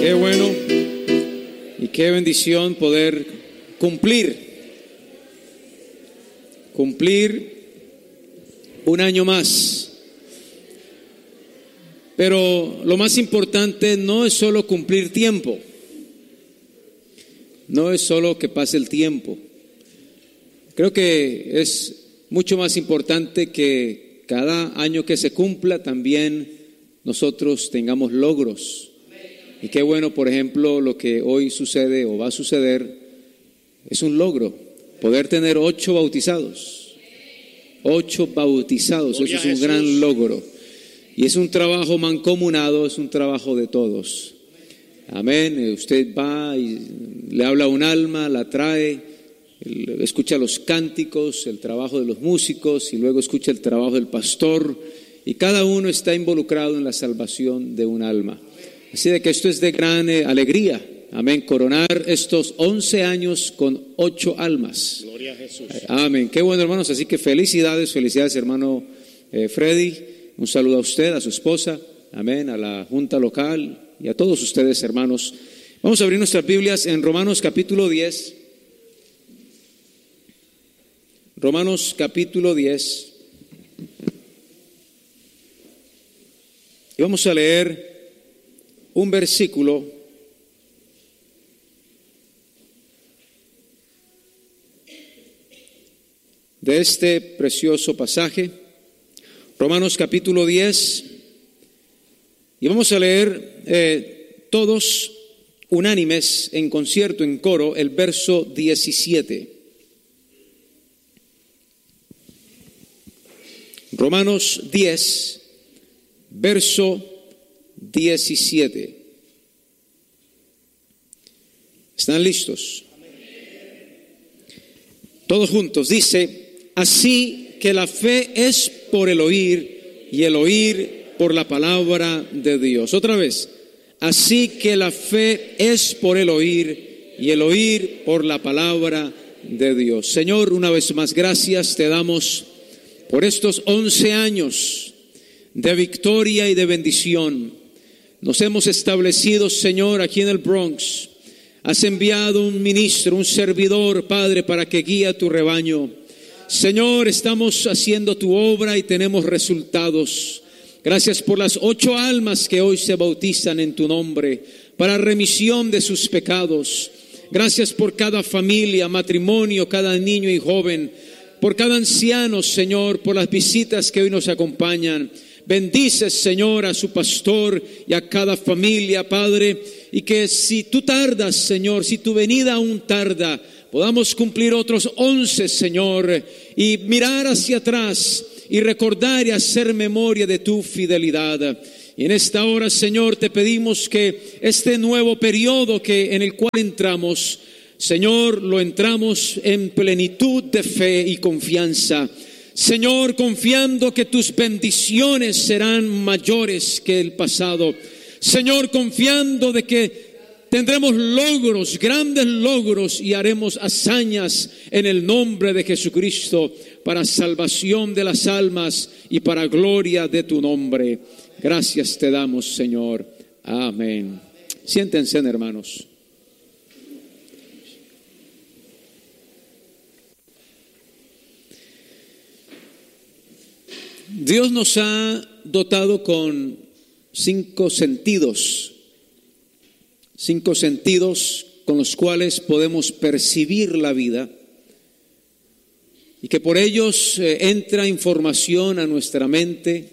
Qué bueno y qué bendición poder cumplir un año más. Pero lo más importante no es solo cumplir tiempo, no es solo que pase el tiempo. Creo que es mucho más importante que cada año que se cumpla también nosotros tengamos logros. Y qué bueno, por ejemplo, lo que hoy sucede o va a suceder es un logro, poder tener 8 bautizados. 8 bautizados, eso es un gran logro. Y es un trabajo mancomunado, es un trabajo de todos. Amén. Usted va y le habla a un alma, la trae, escucha los cánticos, el trabajo de los músicos y luego escucha el trabajo del pastor. Y cada uno está involucrado en la salvación de un alma. Así de que esto es de gran alegría, amén, coronar estos 11 años con 8 almas. Gloria a Jesús. Amén, qué bueno, hermanos, así que felicidades hermano Freddy, un saludo a usted, a su esposa, amén, a la junta local y a todos ustedes, hermanos. Vamos a abrir nuestras Biblias en Romanos capítulo 10. Romanos capítulo 10. Y vamos a leer un versículo de este precioso pasaje, Romanos capítulo 10, y vamos a leer todos unánimes en concierto, en coro, el verso 17. Romanos 10, verso 17. ¿Están listos? Todos juntos. Dice: así que la fe es por el oír y el oír por la palabra de Dios. Otra vez. Así que la fe es por el oír y el oír por la palabra de Dios. Señor, una vez más gracias te damos por estos 11 años de victoria y de bendición. Nos hemos establecido, Señor, aquí en el Bronx. Has enviado un ministro, un servidor, Padre, para que guíe tu rebaño. Señor, estamos haciendo tu obra y tenemos resultados. Gracias por las 8 almas que hoy se bautizan en tu nombre para remisión de sus pecados. Gracias por cada familia, matrimonio, cada niño y joven, por cada anciano, Señor, por las visitas que hoy nos acompañan. Bendices, Señor, a su pastor y a cada familia, Padre, y que si tú tardas, Señor, si tu venida aún tarda, podamos cumplir otros 11, Señor, y mirar hacia atrás y recordar y hacer memoria de tu fidelidad. Y en esta hora, Señor, te pedimos que este nuevo periodo en el cual entramos, Señor, lo entramos en plenitud de fe y confianza. Señor, confiando que tus bendiciones serán mayores que el pasado. Señor, confiando de que tendremos logros, grandes logros, y haremos hazañas en el nombre de Jesucristo para salvación de las almas y para gloria de tu nombre. Gracias te damos, Señor. Amén. Siéntense, hermanos. Dios nos ha dotado con 5 sentidos con los cuales podemos percibir la vida y que por ellos entra información a nuestra mente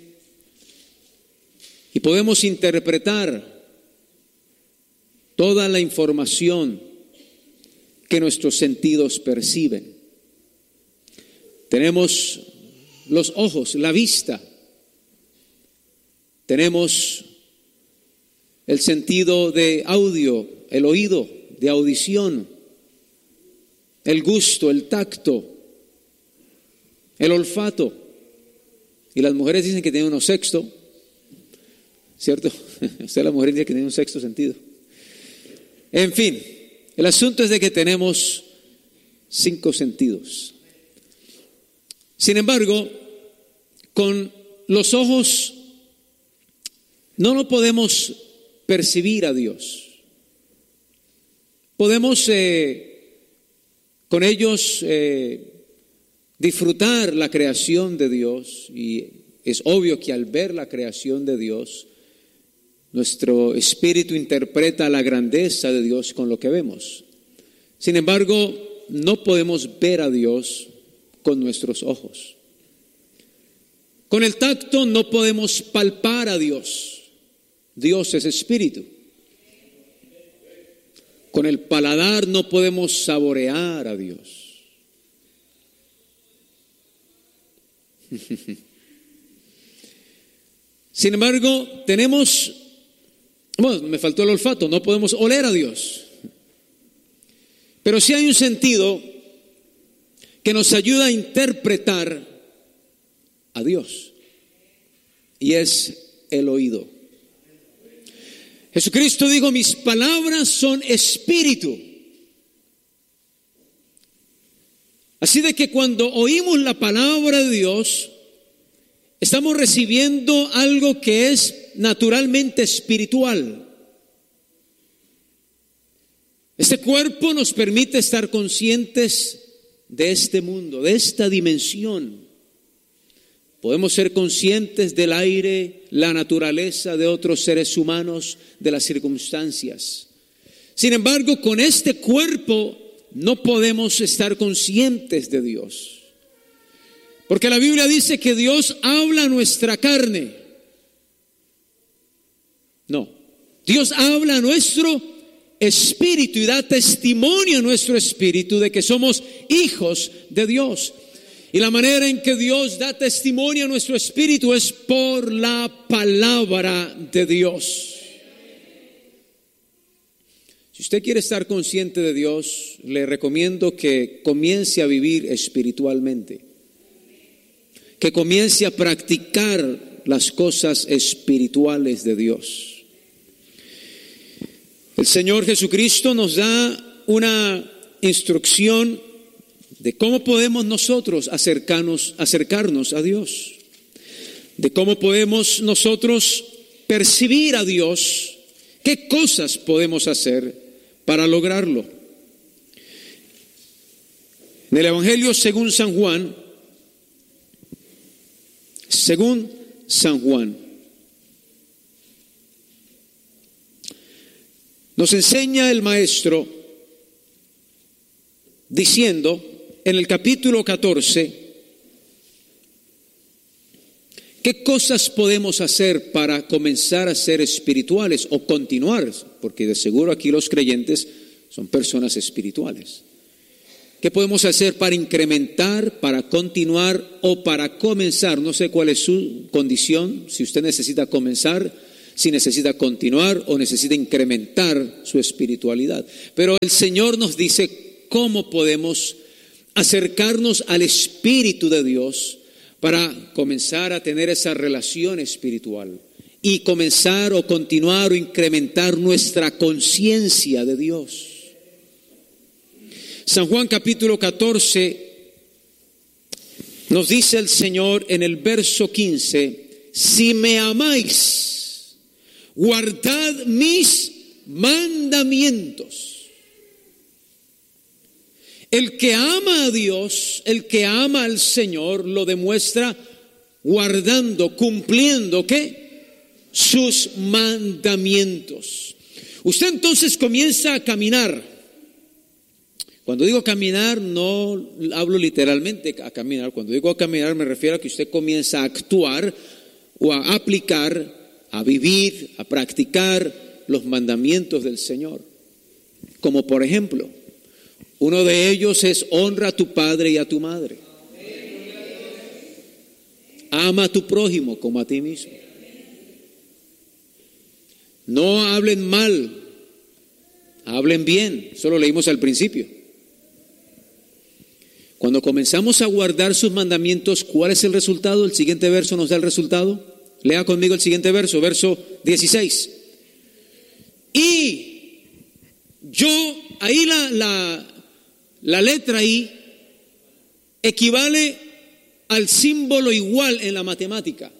y podemos interpretar toda la información que nuestros sentidos perciben. Tenemos los ojos, la vista. Tenemos el sentido de audio, el oído, de audición, el gusto, el tacto, el olfato. Y las mujeres dicen que tienen un sexto, ¿cierto? Usted, las mujeres, dice que tiene un sexto sentido. En fin, el asunto es de que tenemos 5 sentidos. Sin embargo, con los ojos no lo podemos percibir a Dios. podemos con ellos disfrutar la creación de Dios, y es obvio que al ver la creación de Dios, nuestro espíritu interpreta la grandeza de Dios con lo que vemos. Sin embargo, no podemos ver a Dios con nuestros ojos. Con el tacto no podemos palpar a Dios. Dios es espíritu. Con el paladar no podemos saborear a Dios. Sin embargo, me faltó el olfato, no podemos oler a Dios. Pero sí hay un sentido que nos ayuda a interpretar a Dios, y es el oído. Jesucristo dijo: mis palabras son espíritu. Así de que cuando oímos la palabra de Dios, estamos recibiendo algo que es naturalmente espiritual. Este cuerpo nos permite estar conscientes de este mundo, de esta dimensión. Podemos ser conscientes del aire, la naturaleza, de otros seres humanos, de las circunstancias. Sin embargo, con este cuerpo no podemos estar conscientes de Dios. Porque la Biblia dice que Dios habla a nuestra carne. No, Dios habla a nuestro espíritu y da testimonio a nuestro espíritu de que somos hijos de Dios. Y la manera en que Dios da testimonio a nuestro espíritu es por la palabra de Dios. Si usted quiere estar consciente de Dios, le recomiendo que comience a vivir espiritualmente, que comience a practicar las cosas espirituales de Dios. El Señor Jesucristo nos da una instrucción de cómo podemos nosotros acercarnos a Dios, de cómo podemos nosotros percibir a Dios, qué cosas podemos hacer para lograrlo. En el Evangelio según San Juan, nos enseña el Maestro diciendo en el capítulo 14, ¿qué cosas podemos hacer para comenzar a ser espirituales o continuar? Porque de seguro aquí los creyentes son personas espirituales. ¿Qué podemos hacer para incrementar, para continuar o para comenzar? No sé cuál es su condición, si usted necesita comenzar, si necesita continuar o necesita incrementar su espiritualidad. Pero el Señor nos dice cómo podemos acercarnos al Espíritu de Dios para comenzar a tener esa relación espiritual y comenzar o continuar o incrementar nuestra conciencia de Dios. San Juan capítulo 14 nos dice el Señor en el verso 15: si me amáis, guardad mis mandamientos. El que ama a Dios, el que ama al Señor, lo demuestra guardando, cumpliendo, ¿qué? Sus mandamientos. Usted entonces comienza a caminar. Cuando digo caminar, no hablo literalmente a caminar. Cuando digo a caminar, me refiero a que usted comienza a actuar o a aplicar, a vivir, a practicar los mandamientos del Señor. Como por ejemplo, uno de ellos es: honra a tu padre y a tu madre. Ama a tu prójimo como a ti mismo. No hablen mal, hablen bien. Eso lo leímos al principio. Cuando comenzamos a guardar sus mandamientos, ¿cuál es el resultado? El siguiente verso nos da el resultado. Lea conmigo el siguiente verso, verso 16. Y yo, ahí la letra I equivale al símbolo igual en la matemática.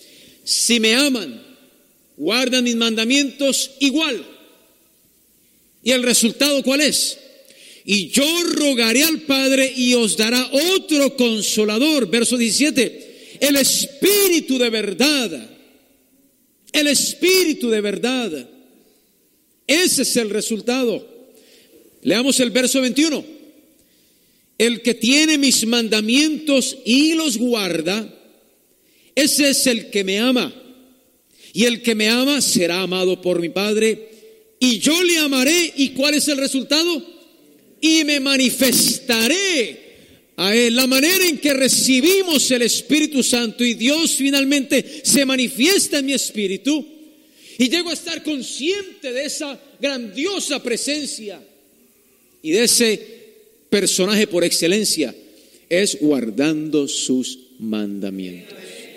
Si me aman, guardan mis mandamientos, igual. ¿Y el resultado cuál es? Y yo rogaré al Padre y os dará otro consolador. Verso 17. El Espíritu de verdad. El Espíritu de verdad. Ese es el resultado. Leamos el verso 21. El que tiene mis mandamientos y los guarda, ese es el que me ama. Y el que me ama será amado por mi Padre. Y yo le amaré. ¿Y cuál es el resultado? Y me manifestaré a Él. La manera en que recibimos el Espíritu Santo y Dios finalmente se manifiesta en mi espíritu y llego a estar consciente de esa grandiosa presencia y de ese personaje por excelencia, es guardando sus mandamientos.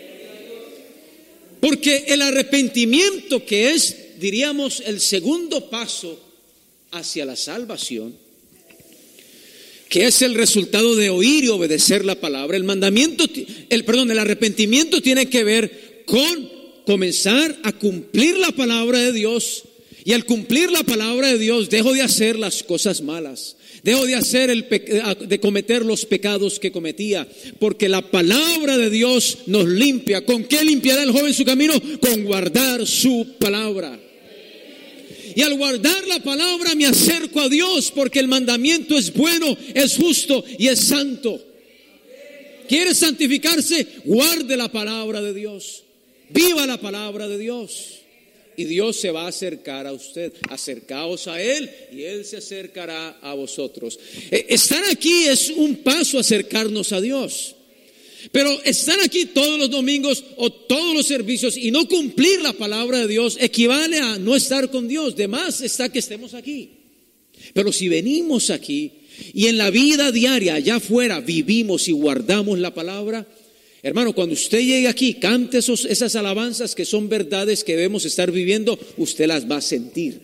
Porque el arrepentimiento, que es, diríamos, el segundo paso hacia la salvación, que es el resultado de oír y obedecer la palabra, el arrepentimiento tiene que ver con comenzar a cumplir la palabra de Dios. Y al cumplir la palabra de Dios, dejo de hacer las cosas malas, dejo de cometer los pecados que cometía, porque la palabra de Dios nos limpia. ¿Con qué limpiará el joven su camino? Con guardar su palabra. Y al guardar la palabra me acerco a Dios, porque el mandamiento es bueno, es justo y es santo. ¿Quiere santificarse? Guarde la palabra de Dios. Viva la palabra de Dios. Y Dios se va a acercar a usted. Acercaos a Él y Él se acercará a vosotros. Estar aquí es un paso a acercarnos a Dios. Pero estar aquí todos los domingos o todos los servicios y no cumplir la palabra de Dios equivale a no estar con Dios. De más está que estemos aquí. Pero si venimos aquí y en la vida diaria allá afuera vivimos y guardamos la palabra, hermano, cuando usted llegue aquí, cante esas alabanzas que son verdades que debemos estar viviendo, usted las va a sentir.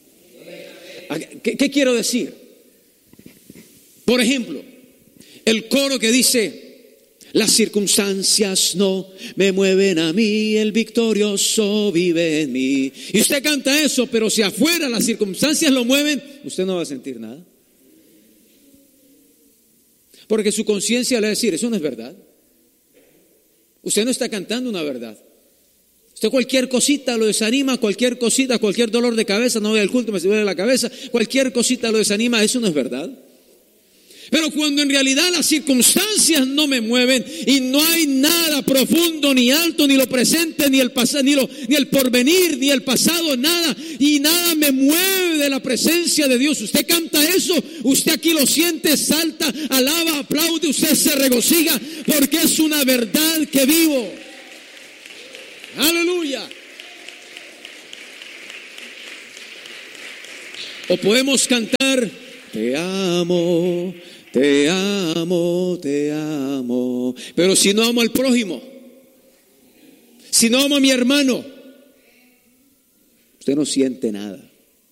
¿Qué quiero decir? Por ejemplo, el coro que dice: las circunstancias no me mueven a mí, el victorioso vive en mí. Y usted canta eso, pero si afuera las circunstancias lo mueven, usted no va a sentir nada. Porque su conciencia le va a decir: eso no es verdad. Usted no está cantando una verdad. Usted cualquier cosita lo desanima, cualquier cosita, cualquier dolor de cabeza, no voy al culto, me duele la cabeza, cualquier cosita lo desanima, eso no es verdad. Pero cuando en realidad las circunstancias no me mueven y no hay nada profundo ni alto, ni lo presente, ni el pasado, ni el porvenir, ni el pasado, nada, y nada me mueve de la presencia de Dios. Usted canta eso, usted aquí lo siente, salta, alaba, aplaude, usted se regocija porque es una verdad que vivo. Aleluya. O podemos cantar: te amo, te amo, te amo. Pero si no amo al prójimo, si no amo a mi hermano, usted no siente nada.